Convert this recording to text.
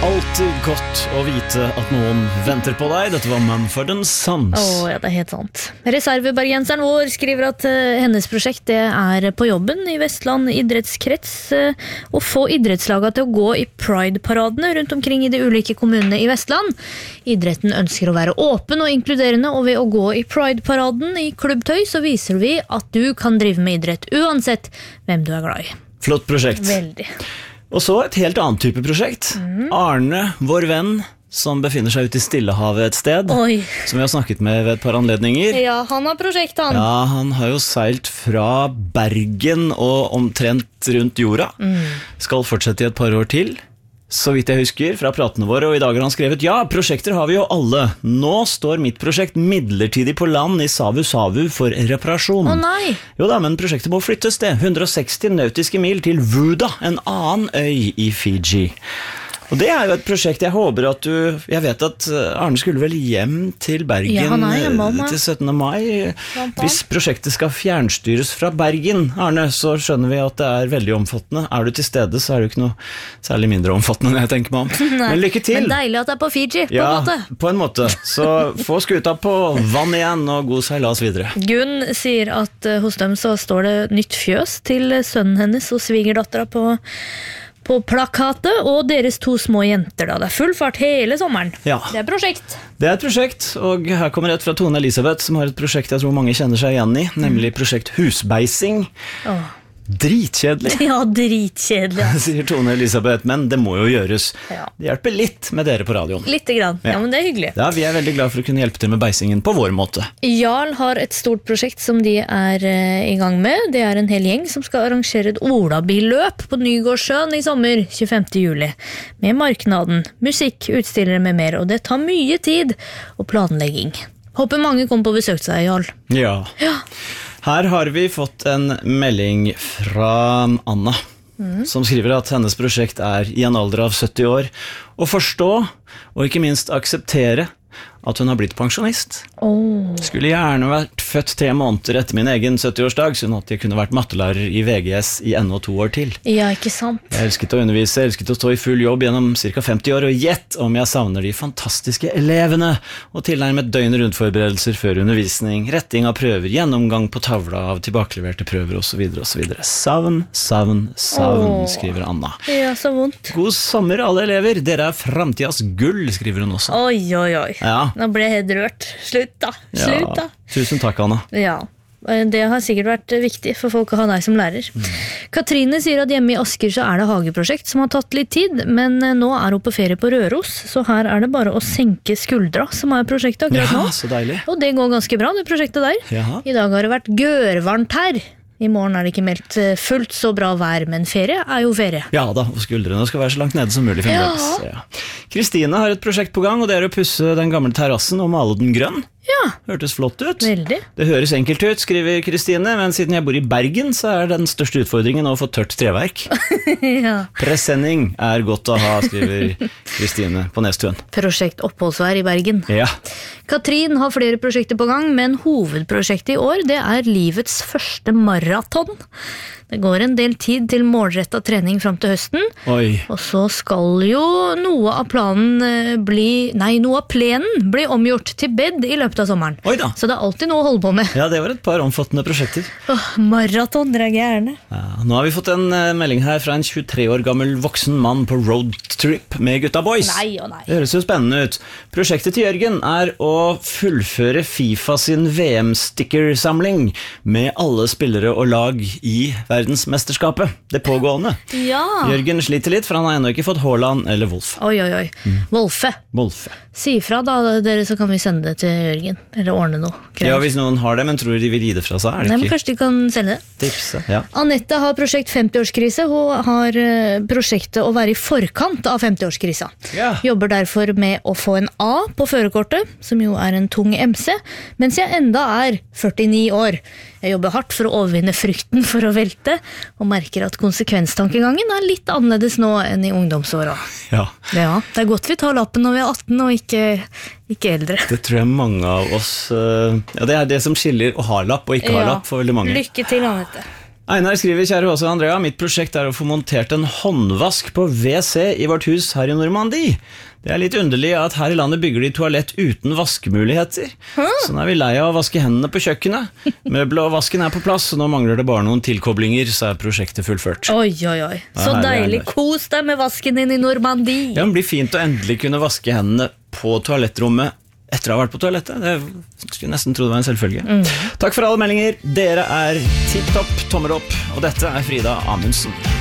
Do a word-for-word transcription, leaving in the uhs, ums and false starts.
Alltid godt å vite at noen venter på deg. Dette var Mumford and Sons. Åh, ja, det er helt sant. Reservebergenseren vår skriver at uh, hennes prosjekt det er på jobben i Vestland idrettskrets uh, å få idrettslaget til å gå i Pride-paradene rundt omkring i de ulike kommunene i Vestland. Idretten ønsker å være åpen og inkluderende, og ved å gå i Pride-paraden i klubbtøy så viser vi at du kan drive med idrett uansett hvem du er glad i. Flott prosjekt. Veldig. Og så et helt annet type prosjekt. Mm. Arne, vår venn, som befinner seg ute i Stillehavet et sted. Oi. Som vi har snakket med ved et par anledninger. Ja, han har prosjekt, han. Ja, han har jo seilt fra Bergen og omtrent rundt jorda. Mm. Skal fortsette i et par år til. Så vidt jeg husker fra pratene våre, og i dag har han skrevet: ja, prosjekter har vi jo alle. Nå står mitt prosjekt midlertidig på land i Savu Savu for reparasjon. Å nei! Jo da, men prosjektet må flyttes det. hundre og seksti nautiske mil til Vuda, en annen øy i Fiji. Og det er jo et prosjekt jeg håper at du... Jeg vet at Arne skulle vel hjem til Bergen ja, han er hjemme, til syttende mai. Hvis prosjektet skal fjernstyres fra Bergen, Arne, så skjønner vi at det er veldig omfattende. Er du til stede, så er det jo ikke noe særlig mindre omfattende enn jeg tenker meg om. Nei, men lykke til! Men deilig at det er på Fiji, på ja, en måte. på en måte. Så få skuta på vann igjen, og god seilas videre. Gunn sier at uh, hos dem så står det nytt fjøs til sønnen hennes og svigerdattera på... på plakatet, og deres to små jenter da. Det er full fart hele sommeren. Ja. Det er prosjekt. Det er et prosjekt, og her kommer et fra Tone Elisabeth, som har et prosjekt jeg tror mange kjenner seg igjen i, nemlig prosjekt Husbeising. Åh. Dritkjedelig. Ja, dritkjedelig. Ja. Sier Tone Elisabeth, men det må jo gjøres. Ja. Det hjelper litt med dere på radioen. Litte grann, ja. Ja, men det er hyggelig. Ja, vi er veldig glad for å kunne hjelpe til med beisingen på vår måte. Jarl har et stort prosjekt som de er uh, i gang med. Det er en hel gjeng som skal arrangere et olabilløp på Nygårdsjøen i sommer, tjuefemte juli. Med marknaden, musikk, utstillere med mer, og det tar mye tid og planlegging. Håper mange kommer på besøk til deg, Jarl. Ja. Ja. Her har vi fått en melding fra Anna, mm. som skriver at hennes prosjekt er i en alder av sytti år å forstå, og ikke minst akseptere, at hun har blitt pensjonist. Oh. Skulle gjerne vært født tre måneder etter min egen sytti-årsdag, sånn at jeg kunne vært mattelærer i V G S i enda to år til. Ja, ikke sant? Jeg elsket å undervise, jeg elsket å stå i full jobb gjennom cirka femti år, og gjett om jeg savner de fantastiske elevene, og tilnærmet døgn rundt forberedelser før undervisning, retting av prøver, gjennomgang på tavla av tilbakeleverte prøver, og så videre, og så videre. Savn, savn, savn, oh. skriver Anna. Ja, så vondt. God sommer, alle elever. Dere er fremtidas gull, skriver hun også. Oi, oi, oi. Ja. Nå ble jeg helt rørt. Slutt da, slutt da. Ja, tusen takk, Anna. Ja, det har sikkert vært viktig for folk å ha deg som lærer. Mm. Katrine sier at hjemme i Asker så er det hageprosjekt som har tatt litt tid, men nå er hun på ferie på Røros, så her er det bare å senke skuldra som er prosjektet akkurat nå. Ja, så deilig. Og det går ganske bra, det prosjektet der. Jaha. I dag har det vært gørvarmt her. I morgen er det ikke meldt fullt så bra vær, men ferie er jo ferie. Ja da, og skuldrene skal være så langt nede som mulig fremdeles. Ja. Kristine har et prosjekt på gang, og det er å pusse den gamle terrassen og male den grønn. Ja. Hørtes flott ut. Veldig. Det høres enkelt ut, skriver Kristine, men siden jeg bor i Bergen, så er den største utfordringen å få tørt treverk. Ja. Presenning er godt å ha, skriver Kristine på Nestuen. Prosjekt oppholdsvær i Bergen. Ja. Katrin har flere prosjekter på gang, men hovedprosjektet i år, det er livets første maraton. Det går en del tid til målrettet trening frem til høsten. Oi. Og så skal jo noe av planen bli, nei, noe av plenen bli omgjort til bed i løpet av sommeren. Oi da. Så det er alltid noe å holde på med. Ja, det var et par omfattende prosjekter. Åh, maraton, dere er gjerne. Ja, nå har vi fått en uh, melding her fra en tjuetre år gammel voksen mann på roadtrip med gutta boys. Nei og nei. Det høres jo spennende ut. Prosjektet til Jørgen er å fullføre FIFA sin V M-stickersamling med alle spillere og lag i verdensmesterskapet, det pågående. Ja. Jørgen sliter litt, for han har ennå ikke fått Haaland eller Wolf. Oi, oi, oi. Mm. Wolfe. Wolfe. Si fra da, dere, så kan vi sende det til Jørgen, eller ordne noe. Greier. Ja, hvis noen har det, men tror de vil gi det fra seg, er det Nei, ikke? Men kanskje de kan sende det. Tipse, ja. Anette har prosjekt femti-årskrise. Hun har prosjektet å være i forkant av femti-årskrisa. Ja. Jobber derfor med å få en A på førerkortet, som jo er en tung M C, mens jeg enda er førtini år. Jeg jobber hardt for å overvinne frykten for å velte, og merker at konsekvenstankegangen er litt annerledes nå enn i ungdomsåra. Ja. Ja, det er godt vi tar lappen når vi er atten og ikke, ikke eldre. Det tror jeg mange av oss uh, ja, det er det som skiller å ha lapp og ikke ha ja. lapp for veldig mange. Lykke til, Anette. Einar skriver, kjære Åse og Andrea, mitt prosjekt er å få montert en håndvask på V C i vårt hus her i Normandie. Det er litt underlig at her i landet bygger de toalett uten vaskemuligheter. Hæ? Så nå er vi lei av å vaske hendene på kjøkkenet. Møbler og vasken er på plass, og nå mangler det bare noen tilkoblinger, så er prosjektet fullført. Oi, oi, oi. Så deilig. Kos deg med vasken din i Normandie. Ja, det blir fint å endelig kunne vaske hendene på toalettrommet etter å ha vært på toalettet. Det skulle jeg nesten tro det var en selvfølge. Mm. Takk for alle meldinger. Dere er tipp topp, tommer opp, og dette er Frida Amundsen.